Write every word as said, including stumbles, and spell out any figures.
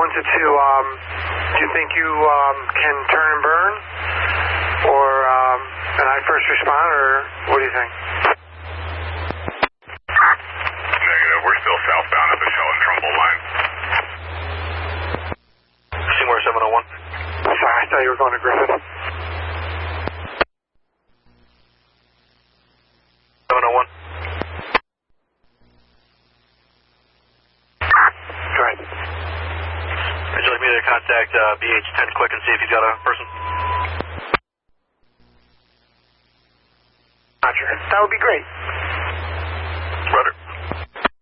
wanted to, um, do you think you um, can turn and burn? Or um, an I first respond, or what do you think? Negative. We're still southbound at the Shell and Trumbull line. Seymour seven oh one. Sorry, I thought you were going to Griffith. seven oh one. Go ahead. Would you like me to contact uh, B H ten quick and see if he's got a person? Roger. That would be great.